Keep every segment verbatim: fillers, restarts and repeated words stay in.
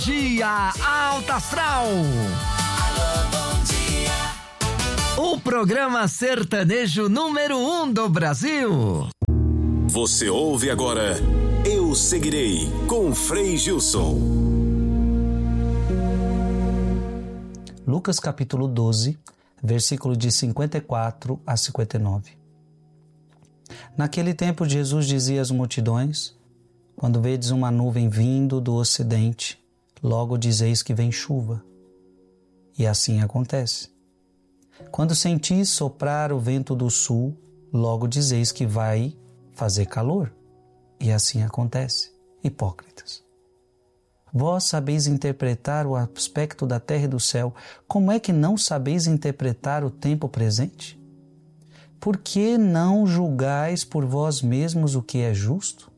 Dia Alta Astral. Alô, bom dia. O programa sertanejo número um do Brasil. Você ouve agora Eu Seguirei, com Frei Gilson. Lucas capítulo doze, versículo de cinquenta e quatro a cinquenta e nove. Naquele tempo Jesus dizia às multidões: quando vedes uma nuvem vindo do ocidente, logo dizeis que vem chuva. E assim acontece. Quando sentis soprar o vento do sul, logo dizeis que vai fazer calor. E assim acontece. Hipócritas. Vós sabeis interpretar o aspecto da terra e do céu, como é que não sabeis interpretar o tempo presente? Por que não julgais por vós mesmos o que é justo?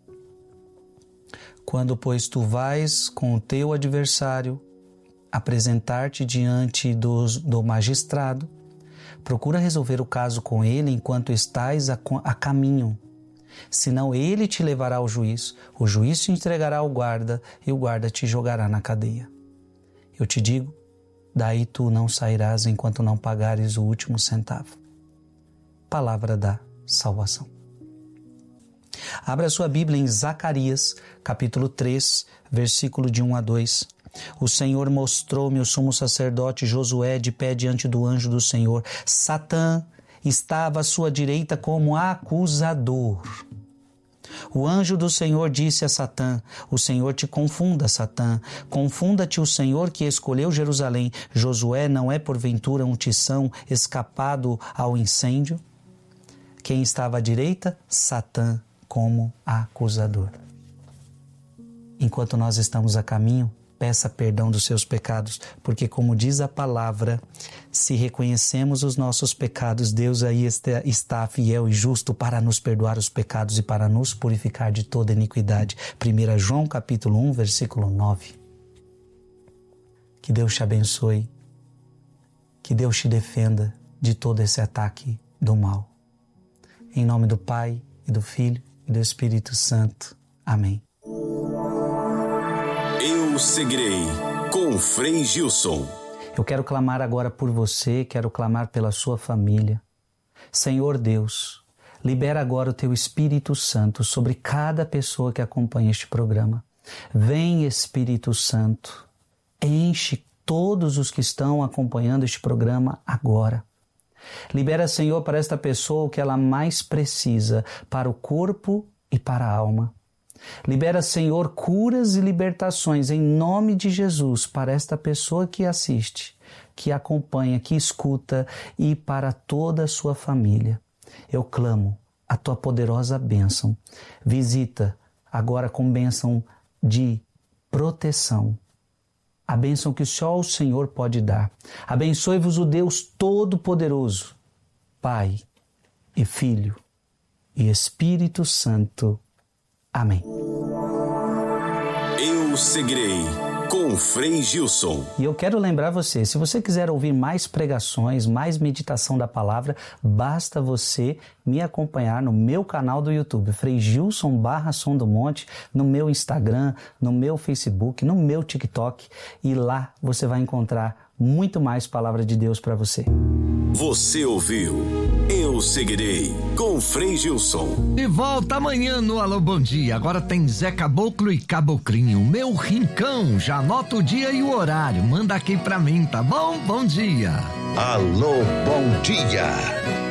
Quando, pois, tu vais com o teu adversário apresentar-te diante dos, do magistrado, procura resolver o caso com ele enquanto estás a, a caminho. Senão ele te levará ao juiz, o juiz te entregará ao guarda e o guarda te jogará na cadeia. Eu te digo, daí tu não sairás enquanto não pagares o último centavo. Palavra da salvação. Abra sua Bíblia em Zacarias, capítulo três, versículo de um a dois. O Senhor mostrou-me o sumo sacerdote Josué de pé diante do anjo do Senhor. Satã estava à sua direita como acusador. O anjo do Senhor disse a Satã: o Senhor te confunda, Satã. Confunda-te o Senhor que escolheu Jerusalém. Josué não é porventura um tição escapado ao incêndio? Quem estava à direita? Satã como acusador. Enquanto nós estamos a caminho, peça perdão dos seus pecados, porque, como diz a palavra, se reconhecemos os nossos pecados, Deus aí está fiel e justo para nos perdoar os pecados e para nos purificar de toda iniquidade. primeiro João capítulo um, versículo nove. Que Deus te abençoe, que Deus te defenda de todo esse ataque do mal. Em nome do Pai, e do Filho, e do Espírito Santo. Amém. Eu Seguirei, com Frei Gilson. Eu quero clamar agora por você, quero clamar pela sua família. Senhor Deus, libera agora o teu Espírito Santo sobre cada pessoa que acompanha este programa. Vem, Espírito Santo, enche todos os que estão acompanhando este programa agora. Libera, Senhor, para esta pessoa o que ela mais precisa, para o corpo e para a alma. Libera, Senhor, curas e libertações em nome de Jesus para esta pessoa que assiste, que acompanha, que escuta e para toda a sua família. Eu clamo a tua poderosa bênção. Visita agora com bênção de proteção. A bênção que só o Senhor pode dar. Abençoe-vos o Deus Todo-Poderoso, Pai e Filho e Espírito Santo. Amém. Eu Seguirei, com Frei Gilson. E eu quero lembrar você, se você quiser ouvir mais pregações, mais meditação da palavra, basta você me acompanhar no meu canal do YouTube, Frei Gilson barra Som do Monte, no meu Instagram, no meu Facebook, no meu TikTok, e lá você vai encontrar muito mais palavra de Deus para você. Você ouviu Eu Seguirei, com Frei Gilson. De volta amanhã no Alô Bom Dia. Agora tem Zé Caboclo e Caboclinho, meu rincão. Já anota o dia e o horário. Manda aqui pra mim, tá bom? Bom dia. Alô, bom dia.